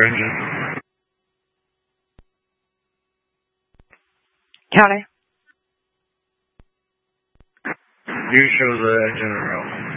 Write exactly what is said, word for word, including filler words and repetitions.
engine. County. You show the engine in row.